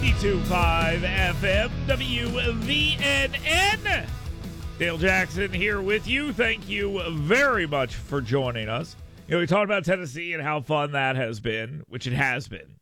92.5 FM WVNN. Dale Jackson here with you. Thank you very much for joining us. You know, we talked about Tennessee and how fun that has been, which it has been.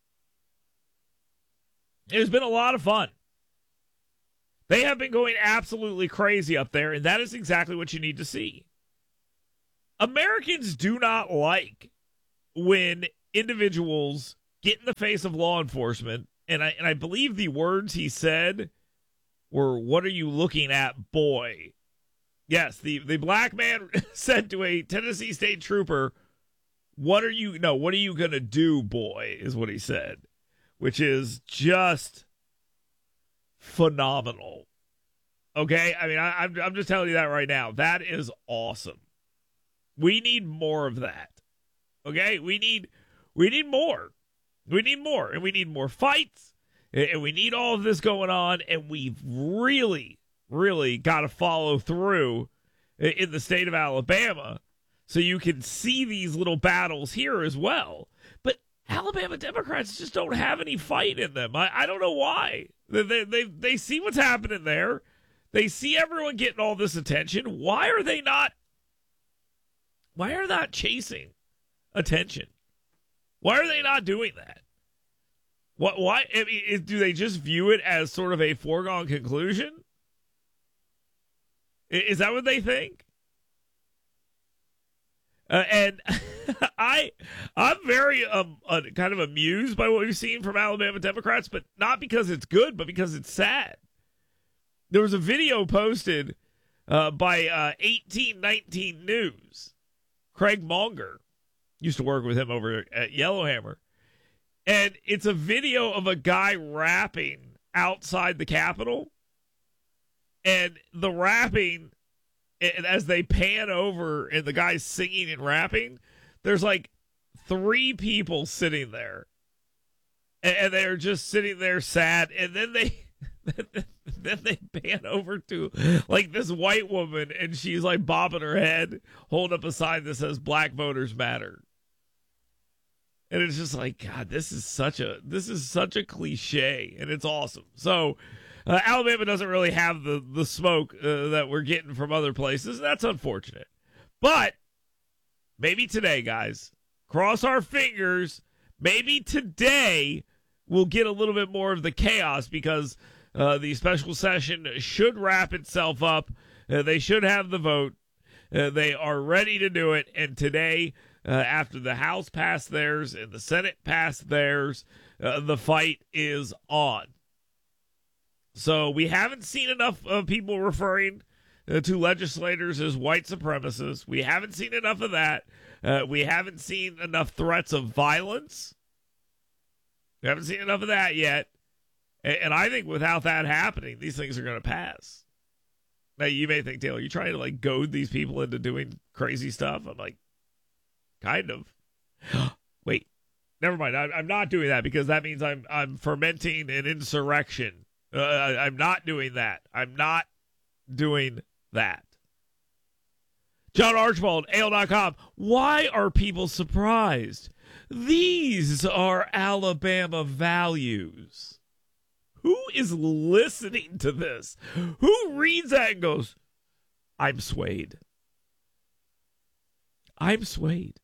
It has been a lot of fun. They have been going absolutely crazy up there, and that is exactly what you need to see. Americans do not like when individuals get in the face of law enforcement, and I believe the words he said were, "What are you looking at, boy?" Yes, the black man said to a Tennessee state trooper, what are you going to do, boy, is what he said, which is just phenomenal. Okay? I mean, I'm just telling you that right now. That is awesome. We need more of that. Okay? We need more. We need more. And we need more fights. And we need all of this going on. And we've really, really got to follow through in the state of Alabama so you can see these little battles here as well. But Alabama Democrats just don't have any fight in them. I don't know why. They see what's happening there. They see everyone getting all this attention. Why are they not chasing attention? Why are they not doing that? Why? I mean, do they just view it as sort of a foregone conclusion? Is that what they think? And I'm very kind of amused by what we've seen from Alabama Democrats, but not because it's good, but because it's sad. There was a video posted by 1819 News. Craig Monger used to work with him over at Yellowhammer. And it's a video of a guy rapping outside the Capitol. And the rapping, and as they pan over and the guy's singing and rapping, there's like 3 people sitting there. And they're just sitting there sad. And then they pan over to like this white woman, and she's like bobbing her head, holding up a sign that says Black Voters Matter. And it's just like, God, this is such a cliche, and it's awesome. So Alabama doesn't really have the smoke that we're getting from other places. That's unfortunate. But maybe today, guys, cross our fingers, maybe today we'll get a little bit more of the chaos, because the special session should wrap itself up. They should have the vote. They are ready to do it. And today, after the House passed theirs and the Senate passed theirs, the fight is on. So we haven't seen enough of people referring to legislators as white supremacists. We haven't seen enough of that. We haven't seen enough threats of violence. We haven't seen enough of that yet. And I think without that happening, these things are going to pass. Now, you may think, Taylor, you're trying to like goad these people into doing crazy stuff. I'm like, kind of. Wait, never mind. I'm not doing that, because that means I'm fermenting an insurrection. I'm not doing that. I'm not doing that. John Archibald, AL.com. Why are people surprised? These are Alabama values. Who is listening to this? Who reads that and goes, I'm swayed? I'm swayed.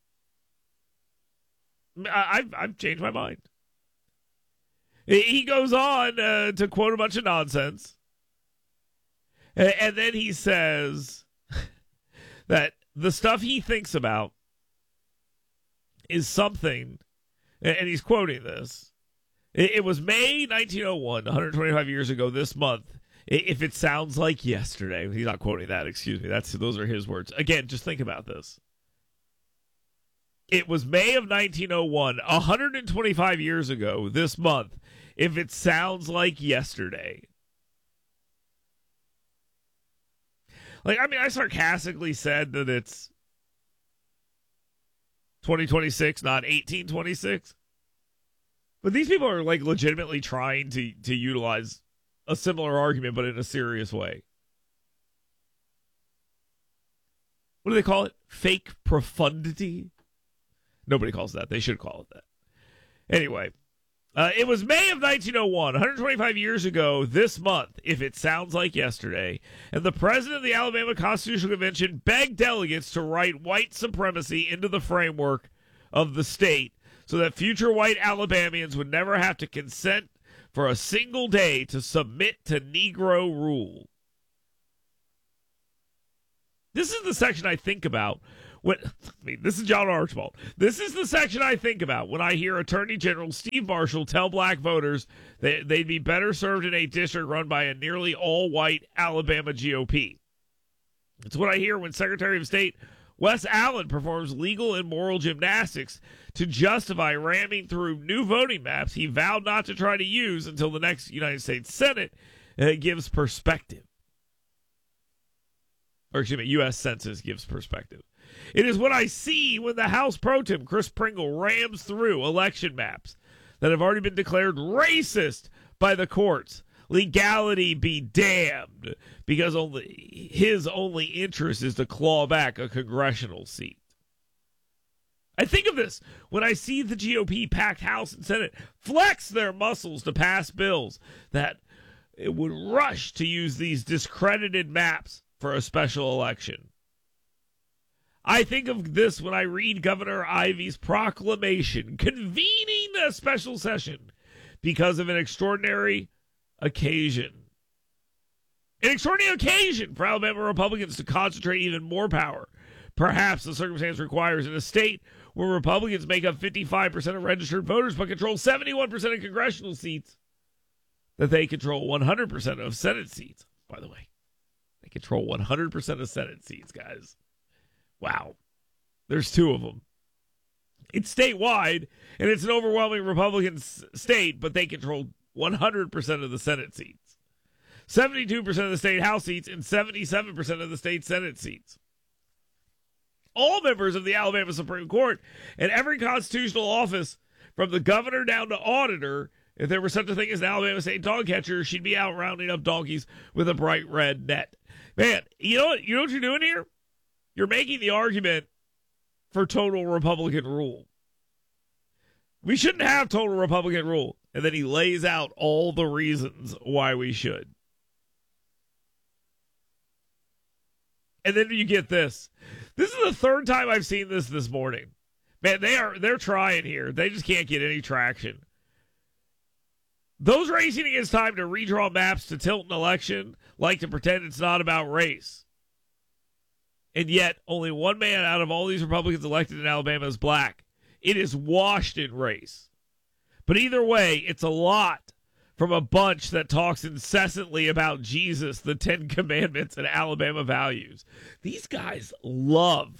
I've changed my mind. He goes on to quote a bunch of nonsense. And then he says that the stuff he thinks about is something, and he's quoting this. It was May 1901, 125 years ago this month. If it sounds like yesterday. He's not quoting that, excuse me. Those are his words. Again, just think about this. It was May of 1901, 125 years ago this month. If it sounds like yesterday. Like, I mean, I sarcastically said that it's 2026, not 1826. But these people are like legitimately trying to utilize a similar argument, but in a serious way. What do they call it? Fake profundity? Nobody calls that. They should call it that. Anyway, It was May of 1901, 125 years ago this month, if it sounds like yesterday, and the president of the Alabama Constitutional Convention begged delegates to write white supremacy into the framework of the state so that future white Alabamians would never have to consent for a single day to submit to Negro rule. This is the section I think about this is John Archibald. This is the section I think about when I hear Attorney General Steve Marshall tell black voters that they'd be better served in a district run by a nearly all-white Alabama GOP. It's what I hear when Secretary of State Wes Allen performs legal and moral gymnastics to justify ramming through new voting maps he vowed not to try to use until the next United States Senate gives perspective. Or excuse me, U.S. Census gives perspective. It is what I see when the House Pro Tem, Chris Pringle, rams through election maps that have already been declared racist by the courts. Legality be damned, because his only interest is to claw back a congressional seat. I think of this when I see the GOP packed House and Senate flex their muscles to pass bills that it would rush to use these discredited maps for a special election. I think of this when I read Governor Ivey's proclamation convening a special session because of an extraordinary occasion. An extraordinary occasion for Alabama Republicans to concentrate even more power. Perhaps the circumstance requires in a state where Republicans make up 55% of registered voters but control 71% of congressional seats, that they control 100% of Senate seats. By the way, they control 100% of Senate seats, guys. Wow. There's two of them. It's statewide, and it's an overwhelming Republican state, but they control 100% of the Senate seats, 72% of the state House seats, and 77% of the state Senate seats. All members of the Alabama Supreme Court and every constitutional office, from the governor down to auditor, if there were such a thing as an Alabama state dog catcher, she'd be out rounding up donkeys with a bright red net. Man, you know what you're doing here? You're making the argument for total Republican rule. We shouldn't have total Republican rule. And then he lays out all the reasons why we should. And then you get this. This is the third time I've seen this morning. Man, they're trying here. They just can't get any traction. Those racing against time to redraw maps to tilt an election like to pretend it's not about race. And yet, only one man out of all these Republicans elected in Alabama is black. It is washed in race. But either way, it's a lot from a bunch that talks incessantly about Jesus, the Ten Commandments, and Alabama values. These guys love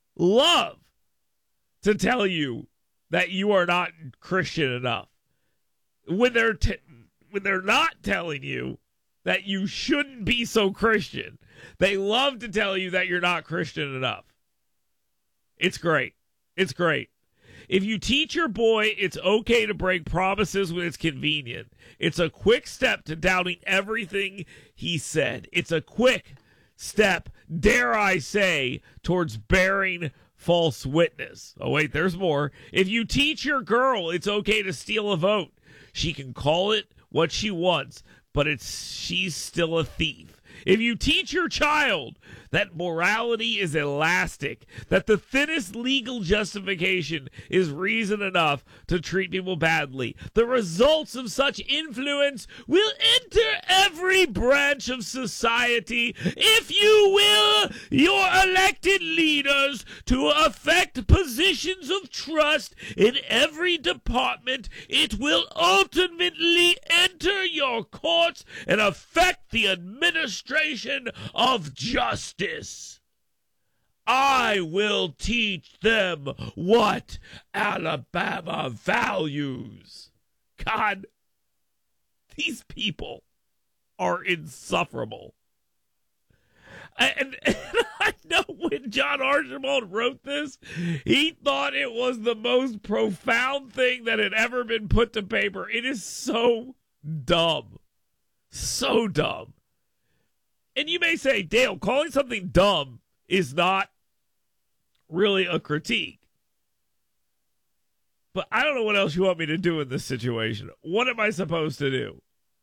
to tell you that you are not Christian enough. When they're not telling you that you shouldn't be so Christian, they love to tell you that you're not Christian enough. It's great. It's great. If you teach your boy it's okay to break promises when it's convenient, it's a quick step to doubting everything he said. It's a quick step, dare I say, towards bearing false witness. Oh, wait, there's more. If you teach your girl it's okay to steal a vote, she can call it what she wants, but she's still a thief. If you teach your child that morality is elastic, that the thinnest legal justification is reason enough to treat people badly, the results of such influence will enter every branch of society. If you will your elected leaders to affect positions of trust in every department, it will ultimately enter your courts and affect the administration of justice. I will teach them what Alabama values. God, these people are insufferable. And I know when John Archibald wrote this, he thought it was the most profound thing that had ever been put to paper. It is so dumb. So dumb. And you may say, Dale, calling something dumb is not really a critique. But I don't know what else you want me to do in this situation. What am I supposed to do?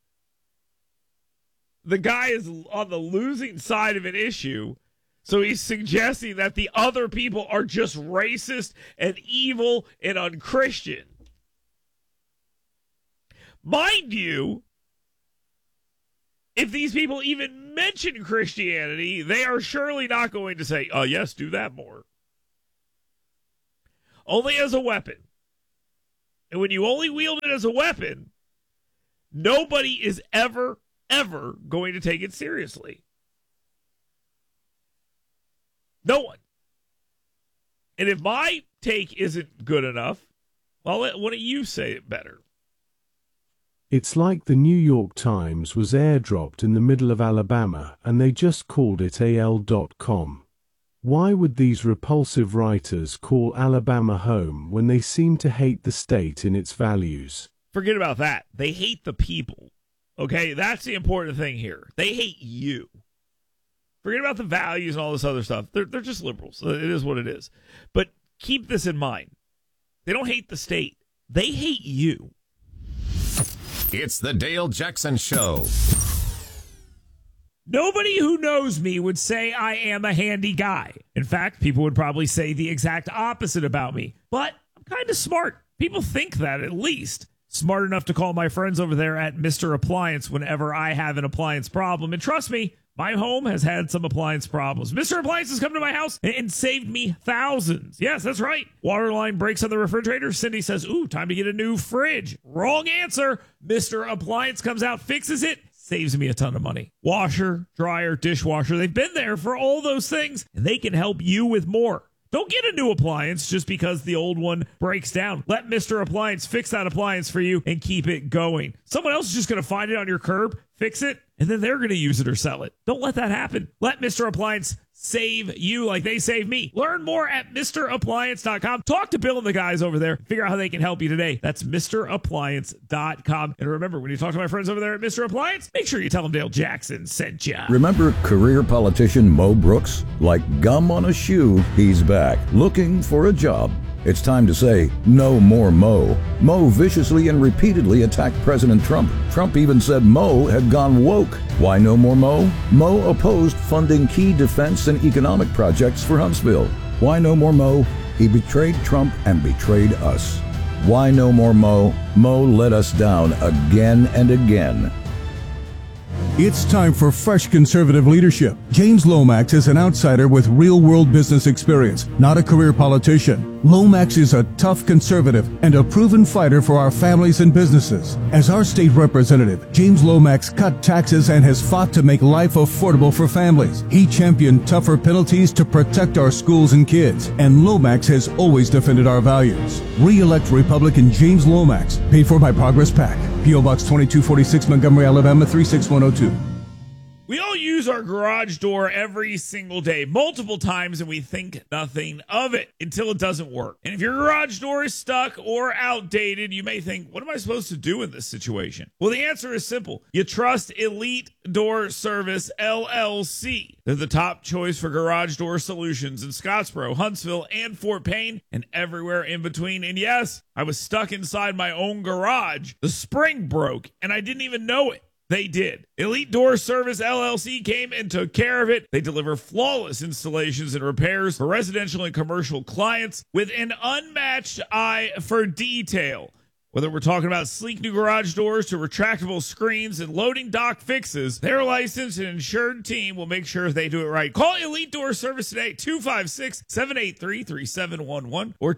The guy is on the losing side of an issue, so he's suggesting that the other people are just racist and evil and unchristian. Mind you, if these people even mention Christianity, they are surely not going to say, yes, do that more. Only as a weapon. And when you only wield it as a weapon, nobody is ever going to take it seriously. No one. And if my take isn't good enough, well, why don't you say it better? It's like the New York Times was airdropped in the middle of Alabama and they just called it AL.com. Why would these repulsive writers call Alabama home when they seem to hate the state and its values? Forget about that. They hate the people. Okay, that's the important thing here. They hate you. Forget about the values and all this other stuff. They're just liberals. It is what it is. But keep this in mind. They don't hate the state. They hate you. It's the Dale Jackson Show. Nobody who knows me would say I am a handy guy. In fact, people would probably say the exact opposite about me. But I'm kind of smart. People think that, at least. Smart enough to call my friends over there at Mr. Appliance whenever I have an appliance problem. And trust me, my home has had some appliance problems. Mr. Appliance has come to my house and saved me thousands. Yes, that's right. Water line breaks on the refrigerator. Cindy says, ooh, time to get a new fridge. Wrong answer. Mr. Appliance comes out, fixes it, saves me a ton of money. Washer, dryer, dishwasher, they've been there for all those things, and they can help you with more. Don't get a new appliance just because the old one breaks down. Let Mr. Appliance fix that appliance for you and keep it going. Someone else is just going to find it on your curb, fix it, and then they're going to use it or sell it. Don't let that happen. Let Mr. Appliance save you like they save me. Learn more at MrAppliance.com. Talk to Bill and the guys over there. Figure out how they can help you today. That's MrAppliance.com. And remember, when you talk to my friends over there at Mr. Appliance, make sure you tell them Dale Jackson sent you. Remember career politician Mo Brooks? Like gum on a shoe, he's back, looking for a job. It's time to say, no more Mo. Mo viciously and repeatedly attacked President Trump. Trump even said Mo had gone woke. Why no more Mo? Mo opposed funding key defense and economic projects for Huntsville. Why no more Mo? He betrayed Trump and betrayed us. Why no more Mo? Mo let us down again and again. It's time for fresh conservative leadership. James Lomax is an outsider with real-world business experience, not a career politician. Lomax is a tough conservative and a proven fighter for our families and businesses. As our state representative, James Lomax cut taxes and has fought to make life affordable for families. He championed tougher penalties to protect our schools and kids, and Lomax has always defended our values. Re-elect Republican James Lomax, paid for by Progress PAC. P.O. Box 2246, Montgomery, Alabama 36102. We all use our garage door every single day, multiple times, and we think nothing of it until it doesn't work. And if your garage door is stuck or outdated, you may think, what am I supposed to do in this situation? Well, the answer is simple. You trust Elite Door Service, LLC. They're the top choice for garage door solutions in Scottsboro, Huntsville, and Fort Payne, and everywhere in between. And yes, I was stuck inside my own garage. The spring broke, and I didn't even know it. They did. Elite Door Service LLC came and took care of it. They deliver flawless installations and repairs for residential and commercial clients with an unmatched eye for detail. Whether we're talking about sleek new garage doors to retractable screens and loading dock fixes, their licensed and insured team will make sure they do it right. Call Elite Door Service today, 256-783-3711 or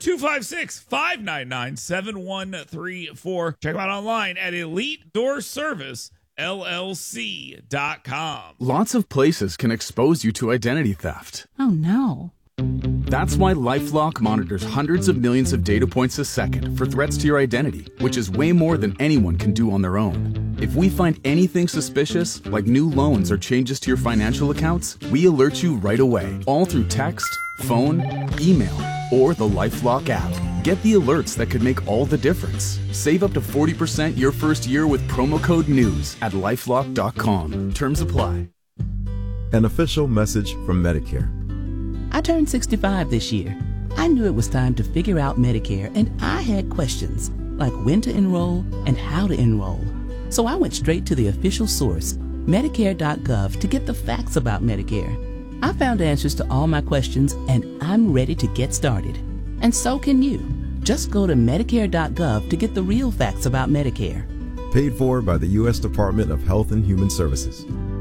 256-599-7134. Check them out online at Elite Door Service LLC.com. Lots of places can expose you to identity theft. Oh, no. That's why LifeLock monitors hundreds of millions of data points a second for threats to your identity, which is way more than anyone can do on their own. If we find anything suspicious, like new loans or changes to your financial accounts, we alert you right away, all through text, phone, email, or the LifeLock app. Get the alerts that could make all the difference. Save up to 40% your first year with promo code NEWS at LifeLock.com. Terms apply. An official message from Medicare. I turned 65 this year. I knew it was time to figure out Medicare, and I had questions, like when to enroll and how to enroll. So I went straight to the official source, Medicare.gov, to get the facts about Medicare. I found answers to all my questions, and I'm ready to get started. And so can you. Just go to Medicare.gov to get the real facts about Medicare. Paid for by the U.S. Department of Health and Human Services.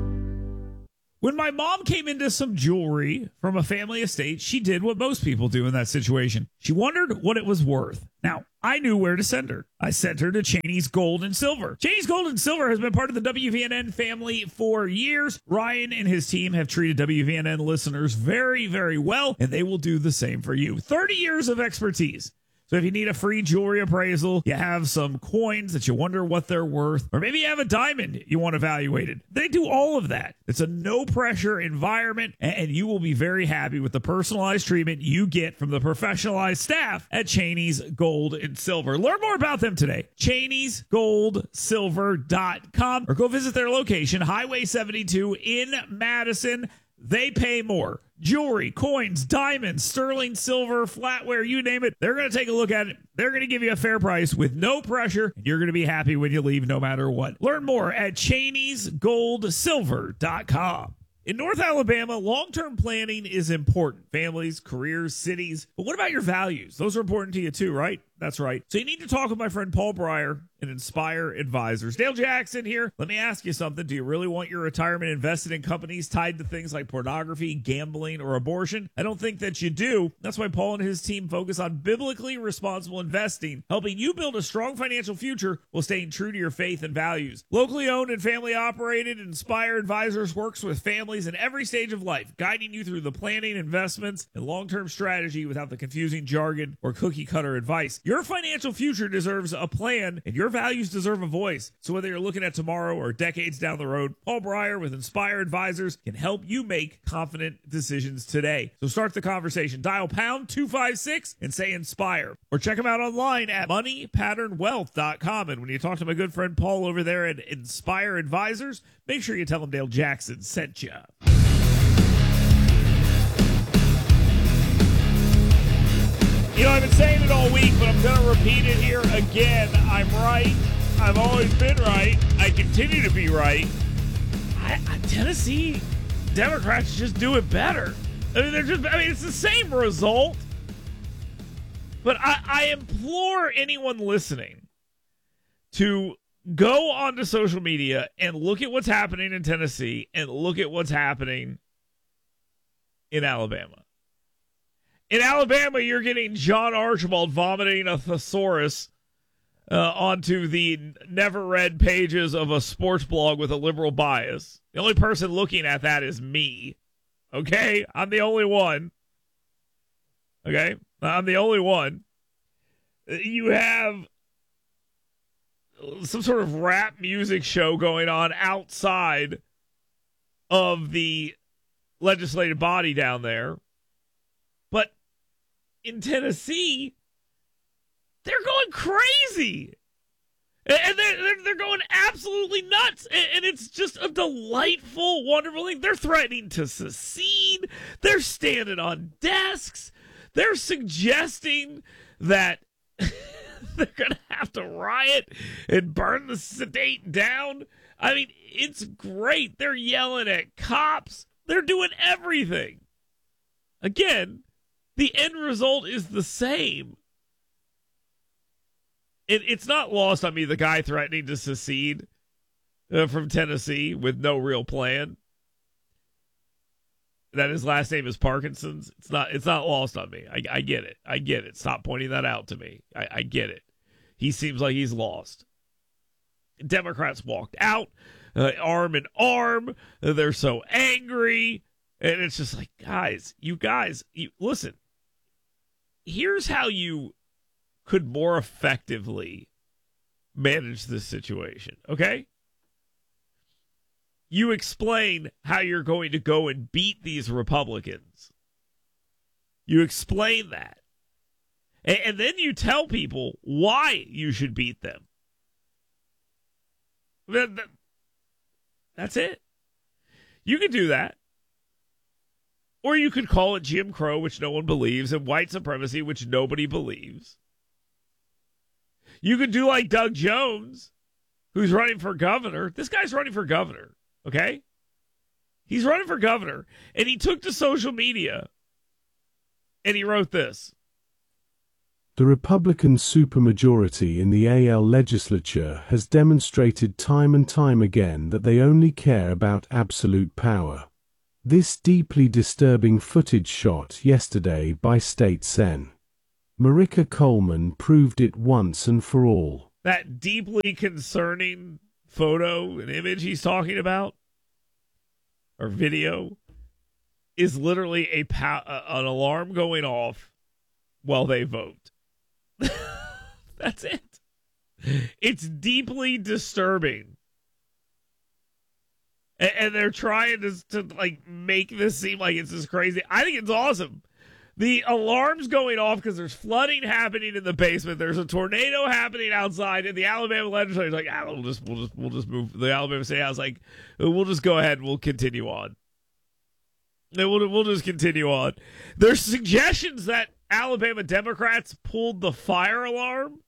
When my mom came into some jewelry from a family estate, she did what most people do in that situation. She wondered what it was worth. Now, I knew where to send her. I sent her to Cheney's Gold and Silver. Cheney's Gold and Silver has been part of the WVNN family for years. Ryan and his team have treated WVNN listeners very, very well, and they will do the same for you. 30 years of expertise. So if you need a free jewelry appraisal, you have some coins that you wonder what they're worth, or maybe you have a diamond you want evaluated, they do all of that. It's a no-pressure environment, and you will be very happy with the personalized treatment you get from the professionalized staff at Cheney's Gold and Silver. Learn more about them today. Cheney'sGoldSilver.com, or go visit their location, Highway 72 in Madison. They pay more. Jewelry, coins, diamonds, sterling silver, flatware, you name it. They're going to take a look at it. They're going to give you a fair price with no pressure, and you're going to be happy when you leave no matter what. Learn more at Cheney'sGoldSilver.com. In North Alabama, long-term planning is important. Families, careers, cities. But what about your values? Those are important to you too, right? That's right. So you need to talk with my friend Paul Breyer and Inspire Advisors. Dale Jackson here. Let me ask you something. Do you really want your retirement invested in companies tied to things like pornography, gambling, or abortion? I don't think that you do. That's why Paul and his team focus on biblically responsible investing, helping you build a strong financial future while staying true to your faith and values. Locally owned and family operated, Inspire Advisors works with families in every stage of life, guiding you through the planning, investments, and long-term strategy without the confusing jargon or cookie-cutter advice. Your financial future deserves a plan, and your values deserve a voice. So whether you're looking at tomorrow or decades down the road, Paul Breyer with Inspire Advisors can help you make confident decisions today. So start the conversation. Dial pound 256 and say Inspire. Or check them out online at moneypatternwealth.com. And when you talk to my good friend Paul over there at Inspire Advisors, make sure you tell him Dale Jackson sent you. You know, I've been saying it all week, but I'm going to repeat it here again. I'm right. I've always been right. I continue to be right. Tennessee Democrats just do it better. It's the same result. But I implore anyone listening to go onto social media and look at what's happening in Tennessee and look at what's happening in Alabama. In Alabama, you're getting John Archibald vomiting a thesaurus onto the never-read pages of a sports blog with a liberal bias. The only person looking at that is me. Okay? I'm the only one. Okay? I'm the only one. You have some sort of rap music show going on outside of the legislative body down there. But in Tennessee, they're going crazy. And they're going absolutely nuts. And it's just a delightful, wonderful thing. They're threatening to secede. They're standing on desks. They're suggesting that they're going to have to riot and burn the state down. I mean, it's great. They're yelling at cops. They're doing everything. Again, the end result is the same. It's not lost on me, the guy threatening to secede from Tennessee with no real plan, that his last name is Parkinson's. It's not lost on me. I get it. I get it. Stop pointing that out to me. I get it. He seems like he's lost. Democrats walked out, arm in arm. They're so angry. And it's just like, you guys, listen. Here's how you could more effectively manage this situation, okay? You explain how you're going to go and beat these Republicans. You explain that. And then you tell people why you should beat them. That's it. You can do that. Or you could call it Jim Crow, which no one believes, and white supremacy, which nobody believes. You could do like Doug Jones, who's running for governor. This guy's running for governor, okay? He's running for governor, and he took to social media, and he wrote this. The Republican supermajority in the AL legislature has demonstrated time and time again that they only care about absolute power. This deeply disturbing footage shot yesterday by State Sen. Marika Coleman proved it once and for all. That deeply concerning photo and image he's talking about, or video, is literally an alarm going off while they vote. That's it. It's deeply disturbing. And they're trying to like make this seem like it's this crazy. I think it's awesome. The alarm's going off because there's flooding happening in the basement. There's a tornado happening outside, and the Alabama legislature is like, we'll just move. The Alabama State House like, we'll just go ahead and we'll continue on. And we'll just continue on. There's suggestions that Alabama Democrats pulled the fire alarm.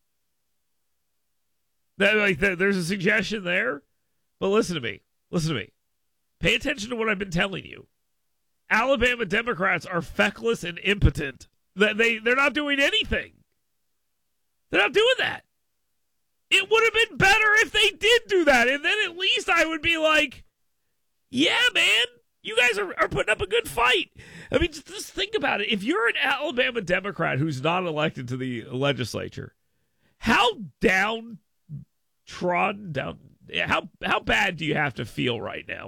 There's a suggestion there, but listen to me. Listen to me. Pay attention to what I've been telling you. Alabama Democrats are feckless and impotent. They're not doing anything. They're not doing that. It would have been better if they did do that, and then at least I would be like, yeah, man, you guys are putting up a good fight. I mean, just think about it. If you're an Alabama Democrat who's not elected to the legislature, how how bad do you have to feel right now?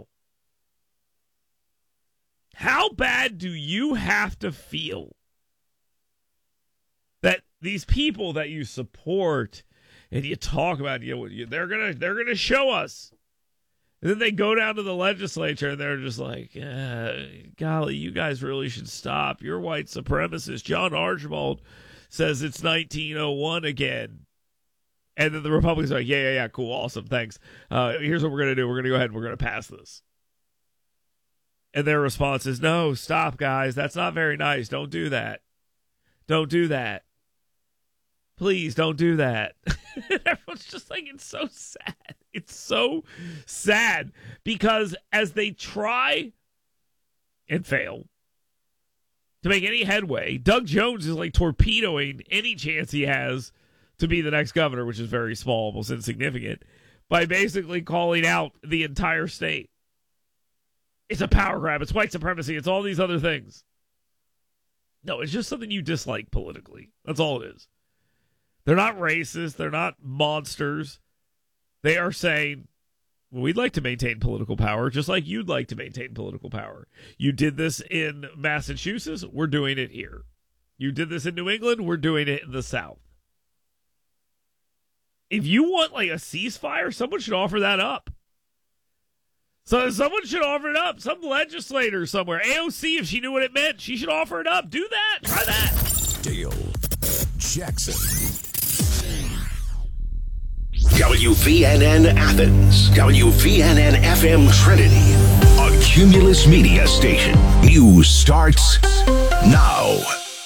How bad do you have to feel that these people that you support and you talk about, they're gonna show us, and then they go down to the legislature and they're just like, golly, you guys really should stop. You're white supremacists. John Archibald says it's 1901 again. And then the Republicans are like, yeah, cool, awesome, thanks. Here's what we're going to do. We're going to go ahead and we're going to pass this. And their response is, no, stop, guys. That's not very nice. Don't do that. Don't do that. Please don't do that. And everyone's just like, it's so sad. It's so sad. Because as they try and fail to make any headway, Doug Jones is like torpedoing any chance he has to be the next governor, which is very small, almost insignificant, by basically calling out the entire state. It's a power grab. It's white supremacy. It's all these other things. No, it's just something you dislike politically. That's all it is. They're not racist. They're not monsters. They are saying, well, we'd like to maintain political power just like you'd like to maintain political power. You did this in Massachusetts. We're doing it here. You did this in New England. We're doing it in the South. If you want like a ceasefire, someone should offer that up. So someone should offer it up. Some legislator somewhere. AOC, if she knew what it meant, she should offer it up. Do that. Try that. Dale Jackson. WVNN Athens. WVNN FM Trinity. A Cumulus Media station. News starts now.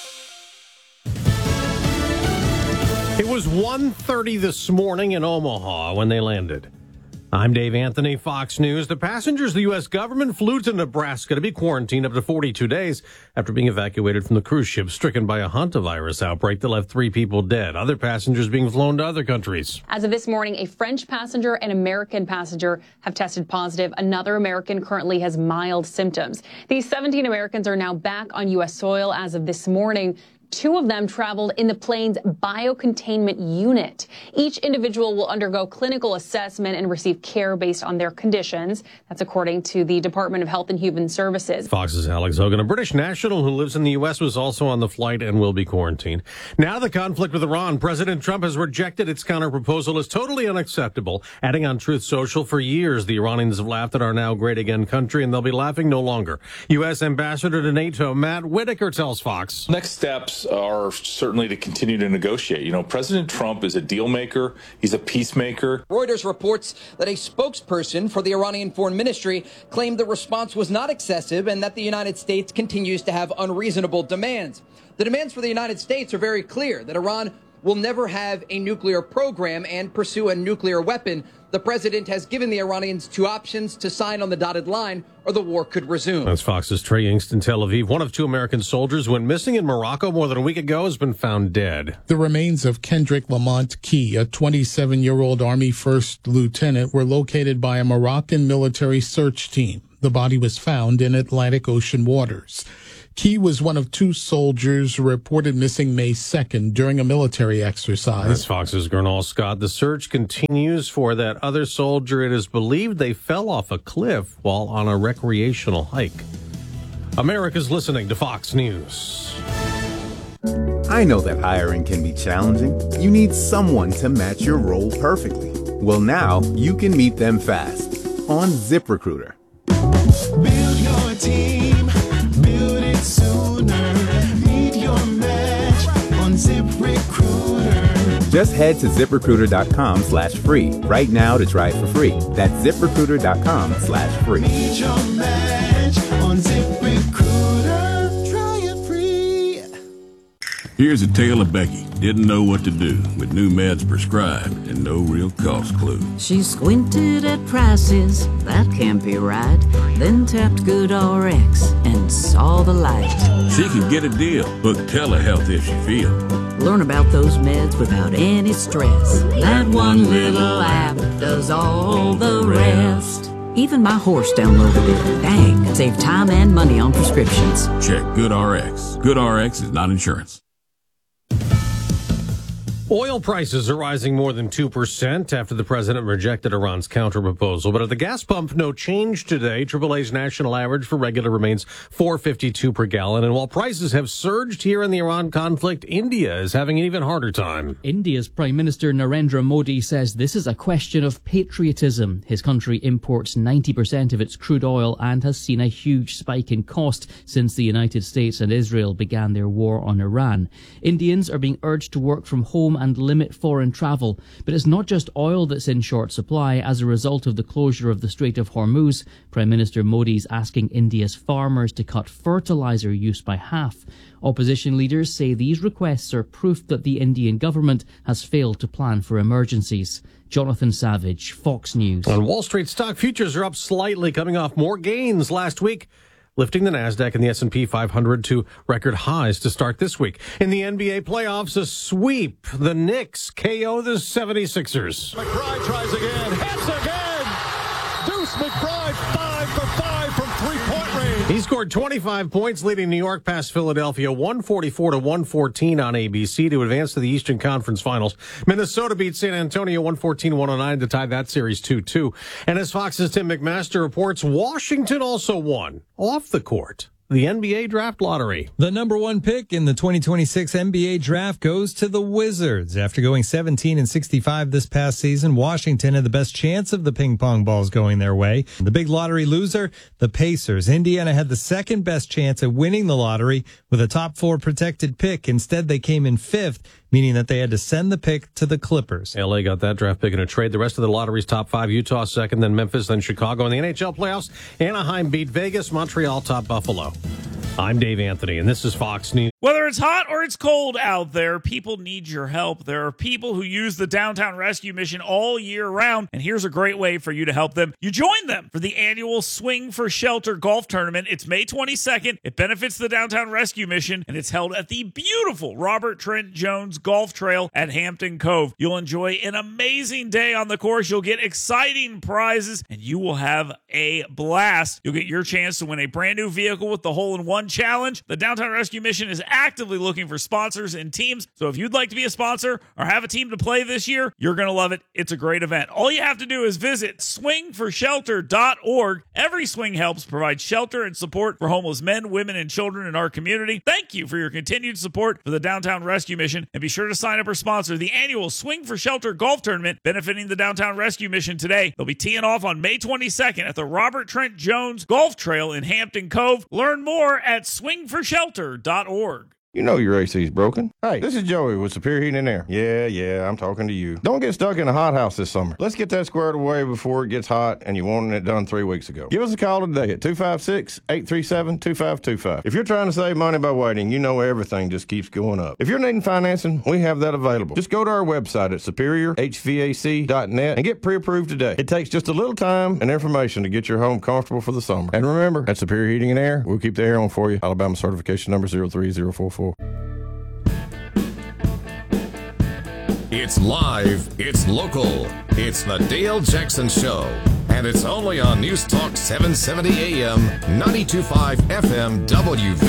It was 1:30 this morning in Omaha when they landed. I'm Dave Anthony, Fox News. The passengers the U.S. government flew to Nebraska to be quarantined up to 42 days after being evacuated from the cruise ship stricken by a hantavirus outbreak that left 3 people dead. Other passengers being flown to other countries. As of this morning, a French passenger and American passenger have tested positive. Another American currently has mild symptoms. These 17 Americans are now back on U.S. soil as of this morning. 2 of them traveled in the plane's biocontainment unit. Each individual will undergo clinical assessment and receive care based on their conditions. That's according to the Department of Health and Human Services. Fox's Alex Hogan, a British national who lives in the U.S., was also on the flight and will be quarantined. Now the conflict with Iran. President Trump has rejected its counterproposal as totally unacceptable. Adding on Truth Social, for years the Iranians have laughed at our now great again country, and they'll be laughing no longer. U.S. Ambassador to NATO Matt Whitaker tells Fox. Next steps steps are certainly to continue to negotiate. You know, President Trump is a deal maker. He's a peacemaker. Reuters reports that a spokesperson for the Iranian Foreign Ministry claimed the response was not excessive and that the United States continues to have unreasonable demands. The demands for the United States are very clear, that Iran will never have a nuclear program and pursue a nuclear weapon. The president has given the Iranians two options: to sign on the dotted line or the war could resume. That's Fox's Trey Yingst in Tel Aviv. One of two American soldiers who went missing in Morocco more than a week ago has been found dead. The remains of Kendrick Lamont Key, a 27-year-old Army first lieutenant, were located by a Moroccan military search team. The body was found in Atlantic Ocean waters. Key was one of two soldiers reported missing May 2nd during a military exercise. That's Fox's Gernal Scott. The search continues for that other soldier. It is believed they fell off a cliff while on a recreational hike. America's listening to Fox News. I know that hiring can be challenging. You need someone to match your role perfectly. Well, now you can meet them fast on ZipRecruiter. Build your team. Build it sooner. Meet your match on ZipRecruiter. Just head to ZipRecruiter.com/free right now to try it for free. That's ZipRecruiter.com/free. Meet your match on ZipRecruiter. Try it free. Here's a tale of Becky. Didn't know what to do with new meds prescribed and no real cost clue. She squinted at prices, that can't be right. Then tapped GoodRx and saw the light. She can get a deal. Book telehealth if she feels. Learn about those meds without any stress. That one little app does all the rest. Even my horse downloaded it. Dang, save time and money on prescriptions. Check GoodRx. GoodRx is not insurance. Oil prices are rising more than 2% after the president rejected Iran's counterproposal. But at the gas pump, no change today. AAA's national average for regular remains $4.52 per gallon. And while prices have surged here in the Iran conflict, India is having an even harder time. India's Prime Minister Narendra Modi says this is a question of patriotism. His country imports 90% of its crude oil and has seen a huge spike in cost since the United States and Israel began their war on Iran. Indians are being urged to work from home and limit foreign travel. But it's not just oil that's in short supply. As a result of the closure of the Strait of Hormuz, Prime Minister Modi's asking India's farmers to cut fertilizer use by half. Opposition leaders say these requests are proof that the Indian government has failed to plan for emergencies. Jonathan Savage, Fox News. On Wall Street, stock futures are up slightly, coming off more gains last week, lifting the NASDAQ and the S&P 500 to record highs to start this week. In the NBA playoffs, a sweep. The Knicks KO the 76ers. McBride tries again. Hits again. Deuce McBride 5 for 5 from three-point range. He scored 25 points, leading New York past Philadelphia 144-114 on ABC to advance to the Eastern Conference Finals. Minnesota beat San Antonio 114-109 to tie that series 2-2. And as Fox's Tim McMaster reports, Washington also won off the court the NBA draft lottery. The number one pick in the 2026 NBA draft goes to the Wizards. After going 17-65 this past season, Washington had the best chance of the ping pong balls going their way. The big lottery loser, the Pacers. Indiana had the second best chance at winning the lottery with a top 4 protected pick. Instead, they came in 5th, meaning that they had to send the pick to the Clippers. LA got that draft pick in a trade. The rest of the lottery's top 5, Utah second, then Memphis, then Chicago. In the NHL playoffs, Anaheim beat Vegas, Montreal topped Buffalo. I'm Dave Anthony, and this is Fox News. Whether it's hot or it's cold out there, people need your help. There are people who use the Downtown Rescue Mission all year round, and here's a great way for you to help them. You join them for the annual Swing for Shelter golf tournament. It's May 22nd. It benefits the Downtown Rescue Mission, and it's held at the beautiful Robert Trent Jones Golf Trail at Hampton Cove. You'll enjoy an amazing day on the course. You'll get exciting prizes, and you will have a blast. You'll get your chance to win a brand new vehicle with the hole-in-one challenge. The Downtown Rescue Mission is actively looking for sponsors and teams. So if you'd like to be a sponsor or have a team to play this year, you're going to love it. It's a great event. All you have to do is visit swingforshelter.org. Every swing helps provide shelter and support for homeless men, women, and children in our community. Thank you for your continued support for the Downtown Rescue Mission. And be sure to sign up or sponsor the annual Swing for Shelter golf tournament benefiting the Downtown Rescue Mission today. They'll be teeing off on May 22nd at the Robert Trent Jones Golf Trail in Hampton Cove. Learn more at swingforshelter.org. You know your AC's broken. Hey, this is Joey with Superior Heating and Air. Yeah, I'm talking to you. Don't get stuck in a hot house this summer. Let's get that squared away before it gets hot and you wanted it done 3 weeks ago. Give us a call today at 256-837-2525. If you're trying to save money by waiting, you know everything just keeps going up. If you're needing financing, we have that available. Just go to our website at superiorhvac.net and get pre-approved today. It takes just a little time and information to get your home comfortable for the summer. And remember, at Superior Heating and Air, we'll keep the air on for you. Alabama certification number 03044. It's live, it's local, it's the Dale Jackson Show, and it's only on News Talk 770 AM, 92.5 FM, WV.